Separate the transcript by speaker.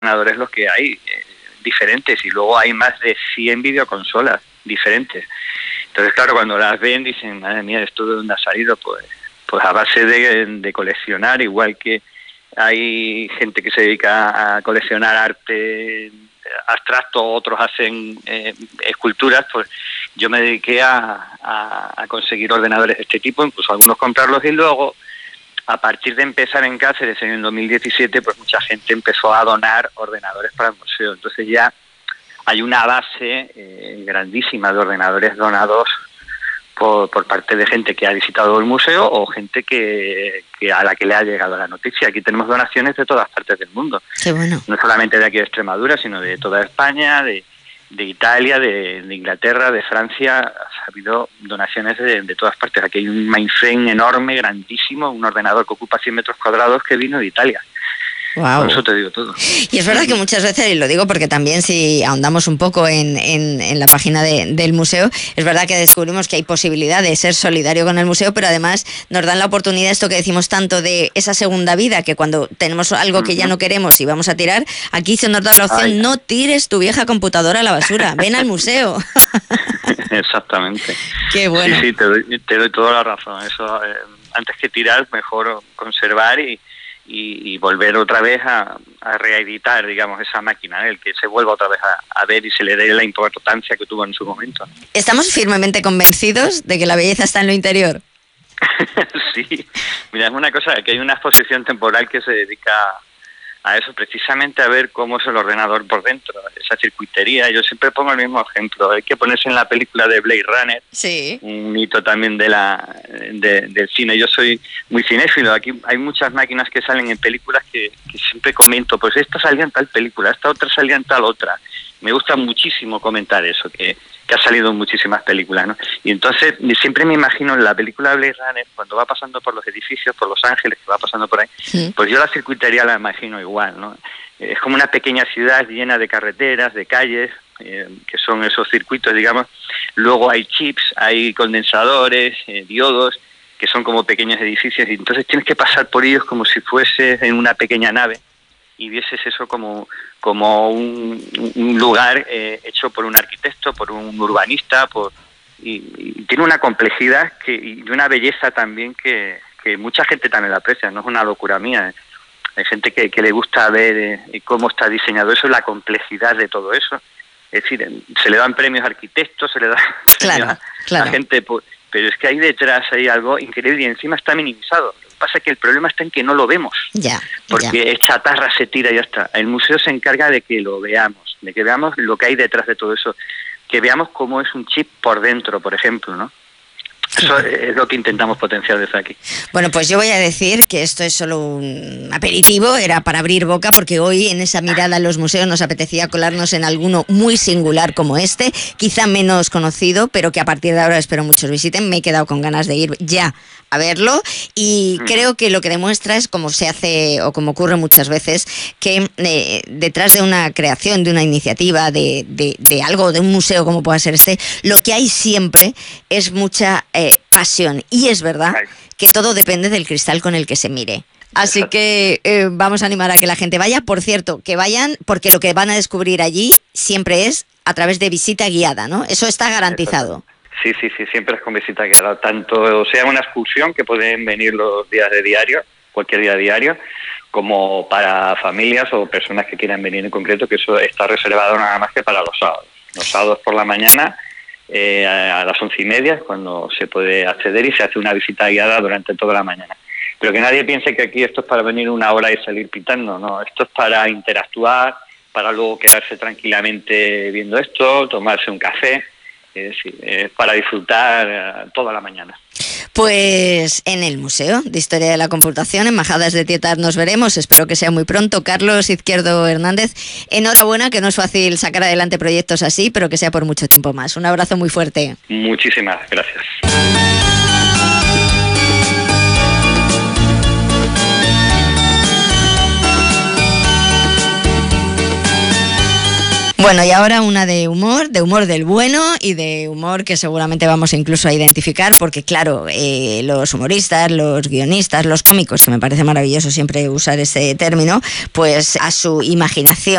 Speaker 1: ordenadores los que hay, diferentes, y luego hay más de 100 videoconsolas diferentes. Entonces, claro, cuando las ven dicen, madre mía, ¿esto de dónde ha salido? Pues a base de coleccionar, igual que hay gente que se dedica a coleccionar arte abstracto, otros hacen esculturas, pues yo me dediqué a conseguir ordenadores de este tipo, incluso algunos comprarlos, y luego, a partir de empezar en Cáceres en el 2017, pues mucha gente empezó a donar ordenadores para el museo. Entonces ya hay una base grandísima de ordenadores donados por parte de gente que ha visitado el museo o gente que a la que le ha llegado la noticia. Aquí tenemos donaciones de todas partes del mundo.
Speaker 2: Qué bueno.
Speaker 1: No solamente de aquí de Extremadura, sino de toda España, de Italia, de Inglaterra, de Francia. Ha habido donaciones de todas partes. Aquí hay un mainframe enorme, grandísimo, un ordenador que ocupa 100 metros cuadrados que vino de Italia.
Speaker 2: Wow.
Speaker 1: Por eso te digo todo.
Speaker 2: Y es verdad que muchas veces, y lo digo porque también si ahondamos un poco en la página del museo, es verdad que descubrimos que hay posibilidad de ser solidario con el museo, pero además nos dan la oportunidad, esto que decimos tanto, de esa segunda vida, que cuando tenemos algo que ya no queremos y vamos a tirar, aquí se nos da la opción, no tires tu vieja computadora a la basura, ven al museo.
Speaker 1: Exactamente.
Speaker 2: Qué bueno.
Speaker 1: Sí, te doy toda la razón. Eso, antes que tirar, mejor conservar y volver otra vez a reeditar, digamos, esa máquina, el que se vuelva otra vez a ver y se le dé la importancia que tuvo en su momento.
Speaker 2: ¿Estamos firmemente convencidos de que la belleza está en lo interior?
Speaker 1: Sí, mira, es una cosa, que hay una exposición temporal que se dedica a eso, precisamente a ver cómo es el ordenador por dentro, esa circuitería. Yo siempre pongo el mismo ejemplo, hay que ponerse en la película de Blade Runner,
Speaker 2: sí,
Speaker 1: un mito también del cine. Yo soy muy cinéfilo, aquí hay muchas máquinas que salen en películas que siempre comento, pues esta salía en tal película, esta otra salía en tal otra. Me gusta muchísimo comentar eso, que ha salido en muchísimas películas, ¿no? Y entonces siempre me imagino en la película Blade Runner, cuando va pasando por los edificios, por Los Ángeles, que va pasando por ahí, pues yo la circuitería la imagino igual, ¿no? Es como una pequeña ciudad llena de carreteras, de calles, que son esos circuitos, digamos. Luego hay chips, hay condensadores, diodos, que son como pequeños edificios, y entonces tienes que pasar por ellos como si fueses en una pequeña nave y vieses eso como un lugar hecho por un arquitecto, por un urbanista, y tiene una complejidad y una belleza también que mucha gente también la aprecia, no es una locura mía. Hay gente que le gusta ver cómo está diseñado eso, la complejidad de todo eso. Es decir, se le dan premios a arquitectos, se le dan premios a gente, pero es que ahí detrás hay algo increíble y encima está minimizado. Lo que pasa es que el problema está en que no lo vemos, porque es chatarra, se tira y ya está. El museo se encarga de que lo veamos, de que veamos lo que hay detrás de todo eso, que veamos cómo es un chip por dentro, por ejemplo, ¿no? Eso es lo que intentamos potenciar desde aquí.
Speaker 2: Bueno, pues yo voy a decir que esto es solo un aperitivo, era para abrir boca, porque hoy en esa mirada a los museos nos apetecía colarnos en alguno muy singular como este, quizá menos conocido, pero que a partir de ahora espero muchos visiten. Me he quedado con ganas de ir ya a verlo y creo que lo que demuestra es, como se hace o como ocurre muchas veces, que detrás de una creación, de una iniciativa, de algo, de un museo como pueda ser este, lo que hay siempre es mucha pasión, y es verdad que todo depende del cristal con el que se mire. Así que vamos a animar a que la gente vaya. Por cierto, que vayan, porque lo que van a descubrir allí siempre es a través de visita guiada, ¿no? Eso está garantizado.
Speaker 1: Sí, siempre es con visita guiada, tanto sea una excursión, que pueden venir los días de diario, cualquier día diario, como para familias o personas que quieran venir en concreto, que eso está reservado nada más que para los sábados. Los sábados por la mañana, a las 11:30, cuando se puede acceder y se hace una visita guiada durante toda la mañana. Pero que nadie piense que aquí esto es para venir una hora y salir pitando, no, esto es para interactuar, para luego quedarse tranquilamente viendo esto, tomarse un café. Es decir, para disfrutar toda la mañana.
Speaker 2: Pues en el Museo de Historia de la Computación, en Majadas de Tietar, nos veremos. Espero que sea muy pronto. Carlos Izquierdo Hernández, enhorabuena, que no es fácil sacar adelante proyectos así, pero que sea por mucho tiempo más. Un abrazo muy fuerte.
Speaker 1: Muchísimas gracias.
Speaker 2: Bueno, y ahora una de humor del bueno y de humor que seguramente vamos incluso a identificar, porque claro, los humoristas, los guionistas, los cómicos, que me parece maravilloso siempre usar ese término, pues a su imaginación